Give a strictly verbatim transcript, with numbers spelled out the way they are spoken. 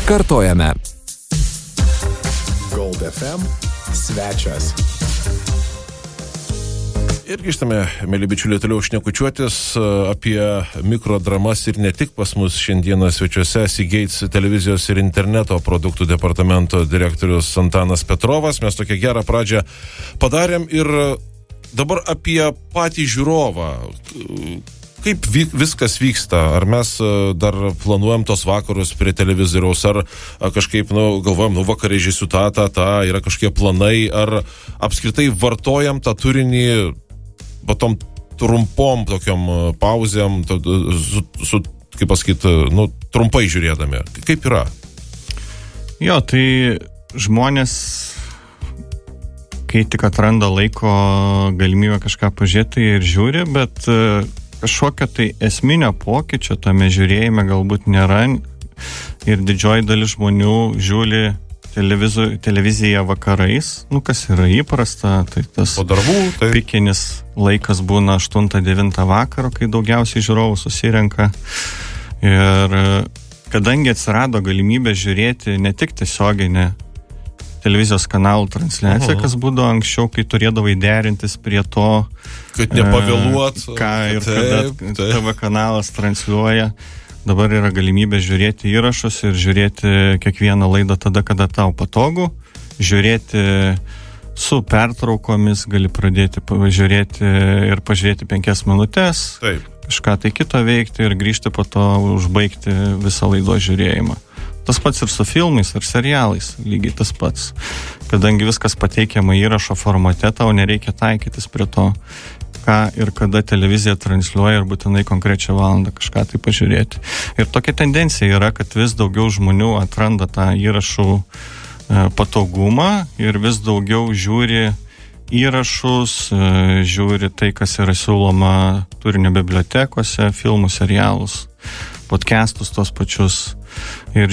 Kartojame. Gold F M svečias. Ir grįžtame, mėly bičiuliai, toliau šnekučiuotis apie mikrodramas ir ne tik pas mus šiandieną svečiuose Seagates televizijos ir interneto produktų departamento direktorius Antanas Petrovas. Mes tokią gerą pradžią padarėm ir dabar apie patį žiūrovą. Kaip viskas vyksta? Ar mes dar planuojam tos vakarus prie televizoriaus, ar kažkaip, nu, galvojam, nu, vakar režisiu tą, tą, tą, yra kažkokie planai, ar apskritai vartojam tą turinį po tom trumpom tokiom pauzėm, su, su, kaip pasakyti, nu, trumpai žiūrėdami. Kaip yra? Jo, tai žmonės, kai tik atranda laiko galimybę kažką pažiūrėti ir žiūri, bet kažkokio tai esminio pokyčio tame žiūrėjime galbūt nėra ir didžioji dalis žmonių žiūri televiziją vakarais, nu kas yra įprasta, tai tas po darbų, tai pikinis laikas būna aštuntą devintą vakaro, kai daugiausiai žiūrovų susirenka. Ir kadangi atsirado galimybė žiūrėti ne tik tiesioginę televizijos kanalų transliaciją, kas būdavo anksčiau, kai turėdavai derintis prie to, kad nepavėluot, e, ką ir kada T V kanalas transliuoja. Dabar yra galimybė žiūrėti įrašus ir žiūrėti kiekvieną laidą tada, kada tau patogu. Žiūrėti su pertraukomis, gali pradėti žiūrėti ir pažiūrėti penkias minutės. Taip. Kažką tai kito veikti ir grįžti po to užbaigti visą laidos žiūrėjimą. Tas pats ir su filmais ar serialais, lygiai tas pats. Kadangi viskas pateikiama įrašo formate, tau nereikia taikytis prie to, ką ir kada televizija transliuoja ir būtinai konkrečią valandą kažką tai pažiūrėti. Ir tokia tendencija yra, kad vis daugiau žmonių atranda tą įrašų e, patogumą ir vis daugiau žiūri įrašus, e, žiūri tai, kas yra siūloma turinio bibliotekose, filmų, serialus, podcastus tos pačius. Ir